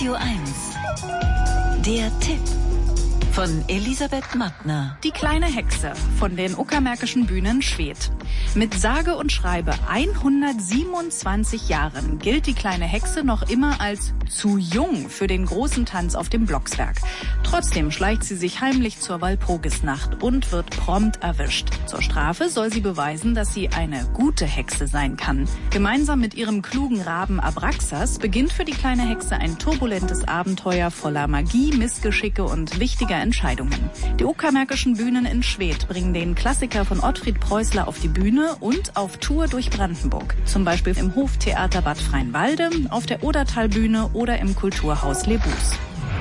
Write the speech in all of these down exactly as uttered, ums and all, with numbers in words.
Radio eins. Der Tipp von Elisabeth Mattner. Die kleine Hexe von den Uckermärkischen Bühnen Schwedt. Mit sage und schreibe hundertsiebenundzwanzig Jahren gilt die kleine Hexe noch immer als zu jung für den großen Tanz auf dem Blocksberg. Trotzdem schleicht sie sich heimlich zur Walpurgisnacht und wird prompt erwischt. Zur Strafe soll sie beweisen, dass sie eine gute Hexe sein kann. Gemeinsam mit ihrem klugen Raben Abraxas beginnt für die kleine Hexe ein turbulentes Abenteuer voller Magie, Missgeschicke und wichtiger Entscheidungen. Die Uckermärkischen Bühnen in Schwedt bringen den Klassiker von Ottfried Preußler auf die Bühne und auf Tour durch Brandenburg. Zum Beispiel im Hoftheater Bad Freienwalde, auf der Odertalbühne oder im Kulturhaus Lebus.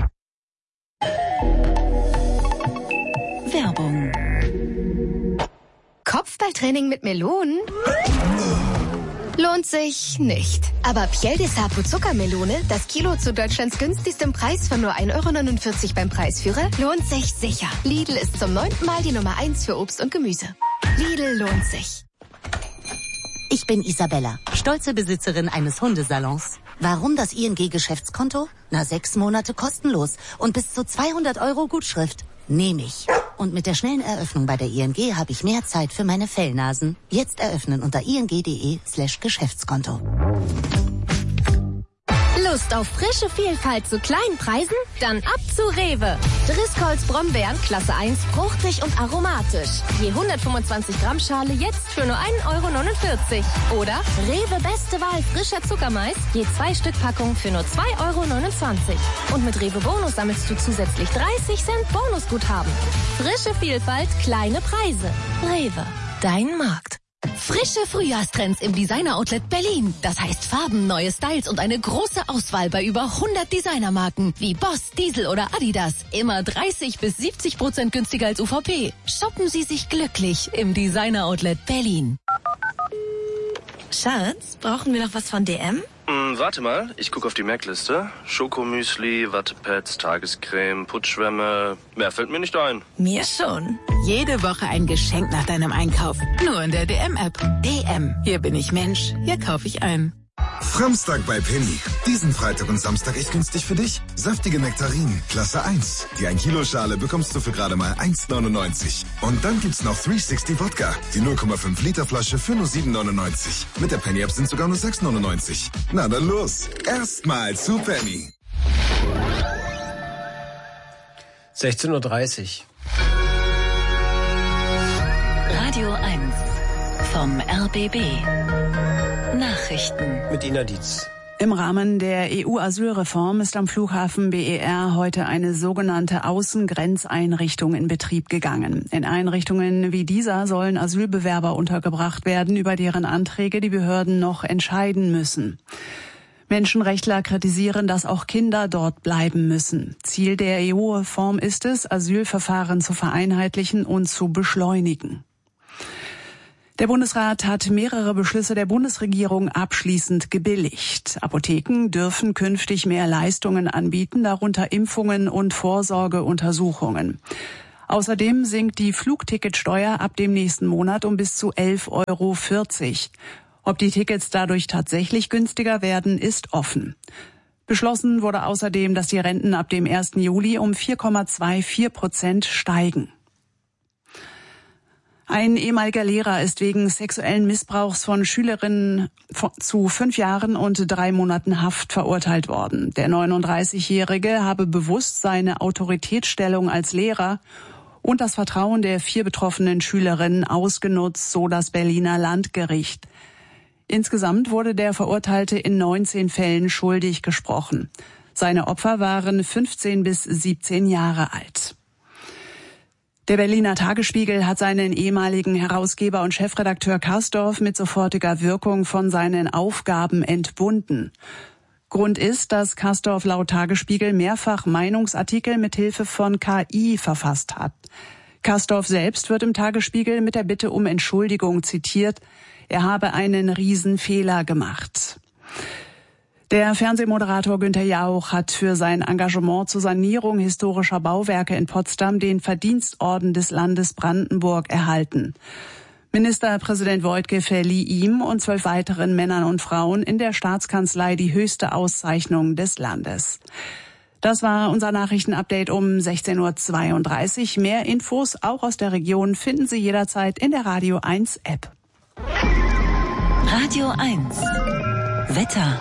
Werbung. Kopfballtraining mit Melonen? Lohnt sich nicht. Aber Piel de Sapo Zuckermelone, das Kilo zu Deutschlands günstigstem Preis von nur ein Euro neunundvierzig beim Preisführer, lohnt sich sicher. Lidl ist zum neunten Mal die Nummer eins für Obst und Gemüse. Lidl lohnt sich. Ich bin Isabella, stolze Besitzerin eines Hundesalons. Warum das I N G-Geschäftskonto? Na, sechs Monate kostenlos und bis zu zweihundert Euro Gutschrift. Nehme ich. Und mit der schnellen Eröffnung bei der I N G habe ich mehr Zeit für meine Fellnasen. Jetzt eröffnen unter ing.de slash Geschäftskonto. Lust auf frische Vielfalt zu kleinen Preisen? Dann ab zu Rewe. Driscolls Brombeeren Klasse eins, fruchtig und aromatisch. Je hundertfünfundzwanzig Gramm Schale jetzt für nur ein Euro neunundvierzig. Oder Rewe Beste Wahl frischer Zuckermais, je zwei Stück Packung für nur zwei Euro neunundzwanzig. Und mit Rewe Bonus sammelst du zusätzlich dreißig Cent Bonusguthaben. Frische Vielfalt, kleine Preise. Rewe, dein Markt. Frische Frühjahrstrends im Designer-Outlet Berlin. Das heißt Farben, neue Styles und eine große Auswahl bei über hundert Designermarken wie Boss, Diesel oder Adidas. Immer dreißig bis siebzig Prozent günstiger als U V P. Shoppen Sie sich glücklich im Designer-Outlet Berlin. Schatz, brauchen wir noch was von D M? Hm, warte mal, ich gucke auf die Merkliste. Schokomüsli, Wattepads, Tagescreme, Putzschwämme. Mehr fällt mir nicht ein. Mir schon. Jede Woche ein Geschenk nach deinem Einkauf. Nur in der D M-App. D M. Hier bin ich Mensch. Hier kaufe ich ein. Framstag bei Penny. Diesen Freitag und Samstag echt günstig für dich. Saftige Nektarinen, Klasse eins. Die ein Kilo Schale bekommst du für gerade mal eins neunundneunzig. Und dann gibt's noch dreihundertsechzig Wodka. Die null Komma fünf Liter Flasche für nur sieben neunundneunzig. Mit der Penny-App sind sogar nur sechs neunundneunzig. Na dann los. Erstmal zu Penny. sechzehn Uhr dreißig. Radio eins vom R B B. Nachrichten mit Ina Dietz. Im Rahmen der E U-Asylreform ist am Flughafen B E R heute eine sogenannte Außengrenzeinrichtung in Betrieb gegangen. In Einrichtungen wie dieser sollen Asylbewerber untergebracht werden, über deren Anträge die Behörden noch entscheiden müssen. Menschenrechtler kritisieren, dass auch Kinder dort bleiben müssen. Ziel der E U-Reform ist es, Asylverfahren zu vereinheitlichen und zu beschleunigen. Der Bundesrat hat mehrere Beschlüsse der Bundesregierung abschließend gebilligt. Apotheken dürfen künftig mehr Leistungen anbieten, darunter Impfungen und Vorsorgeuntersuchungen. Außerdem sinkt die Flugticketsteuer ab dem nächsten Monat um bis zu elf Euro vierzig. Ob die Tickets dadurch tatsächlich günstiger werden, ist offen. Beschlossen wurde außerdem, dass die Renten ab dem ersten Juli um vier Komma vierundzwanzig Prozent steigen. Ein ehemaliger Lehrer ist wegen sexuellen Missbrauchs von Schülerinnen zu fünf Jahren und drei Monaten Haft verurteilt worden. Der neununddreißigjährige habe bewusst seine Autoritätsstellung als Lehrer und das Vertrauen der vier betroffenen Schülerinnen ausgenutzt, so das Berliner Landgericht. Insgesamt wurde der Verurteilte in neunzehn Fällen schuldig gesprochen. Seine Opfer waren fünfzehn bis siebzehn Jahre alt. Der Berliner Tagesspiegel hat seinen ehemaligen Herausgeber und Chefredakteur Kastorf mit sofortiger Wirkung von seinen Aufgaben entbunden. Grund ist, dass Kastorf laut Tagesspiegel mehrfach Meinungsartikel mit Hilfe von K I verfasst hat. Kastorf selbst wird im Tagesspiegel mit der Bitte um Entschuldigung zitiert, er habe einen Riesenfehler gemacht. Der Fernsehmoderator Günther Jauch hat für sein Engagement zur Sanierung historischer Bauwerke in Potsdam den Verdienstorden des Landes Brandenburg erhalten. Ministerpräsident Woidke verlieh ihm und zwölf weiteren Männern und Frauen in der Staatskanzlei die höchste Auszeichnung des Landes. Das war unser Nachrichtenupdate um sechzehn Uhr zweiunddreißig. Mehr Infos auch aus der Region finden Sie jederzeit in der Radio eins App. Radio eins. Wetter.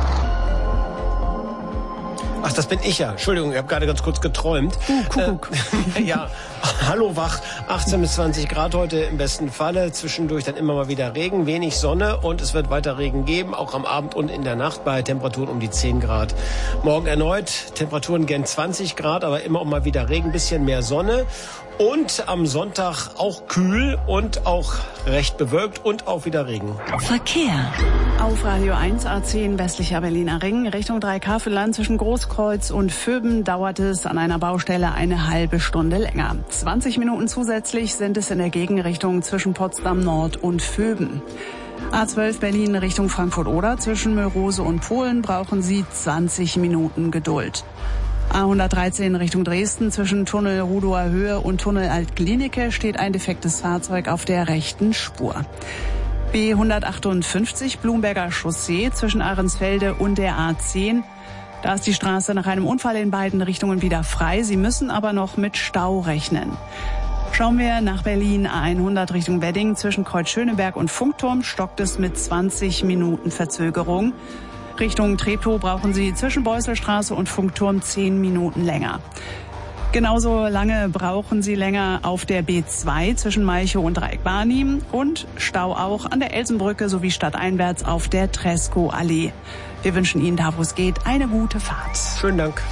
Ach, das bin ich ja. Entschuldigung, ich habe gerade ganz kurz geträumt. Uh, Kuckuck. Äh, ja, hallo wach. achtzehn bis zwanzig Grad heute im besten Falle. Zwischendurch dann immer mal wieder Regen, wenig Sonne und es wird weiter Regen geben, auch am Abend und in der Nacht bei Temperaturen um die zehn Grad. Morgen erneut Temperaturen gern zwanzig Grad, aber immer auch mal wieder Regen, bisschen mehr Sonne. Und am Sonntag auch kühl und auch recht bewölkt und auch wieder Regen. Verkehr. Auf Radio eins A zehn westlicher Berliner Ring Richtung Dreikafelland zwischen Großkreuz und Vöben dauert es an einer Baustelle eine halbe Stunde länger. zwanzig Minuten zusätzlich sind es in der Gegenrichtung zwischen Potsdam Nord und Vöben. A zwölf Berlin Richtung Frankfurt-Oder zwischen Mölrose und Polen brauchen Sie zwanzig Minuten Geduld. A hundertdreizehn Richtung Dresden zwischen Tunnel Rudower Höhe und Tunnel Altklinike steht ein defektes Fahrzeug auf der rechten Spur. B hundertachtundfünfzig Blumberger Chaussee zwischen Ahrensfelde und der A zehn. Da ist die Straße nach einem Unfall in beiden Richtungen wieder frei. Sie müssen aber noch mit Stau rechnen. Schauen wir nach Berlin A hundert Richtung Wedding zwischen Kreuz Schöneberg und Funkturm stockt es mit zwanzig Minuten Verzögerung. Richtung Treptow brauchen Sie zwischen Beusselstraße und Funkturm zehn Minuten länger. Genauso lange brauchen Sie länger auf der B zwei zwischen Malchow und Dreieck-Barnim und Stau auch an der Elsenbrücke sowie stadteinwärts auf der Tresco-Allee. Wir wünschen Ihnen, da wo es geht, eine gute Fahrt. Schönen Dank.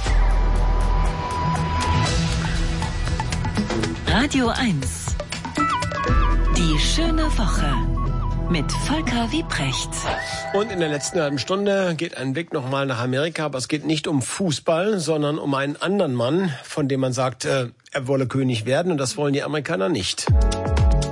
Radio eins. Die schöne Woche. Mit Volker Wiebrecht. Und in der letzten halben Stunde geht ein Blick nochmal nach Amerika, aber es geht nicht um Fußball, sondern um einen anderen Mann, von dem man sagt, äh, er wolle König werden und das wollen die Amerikaner nicht.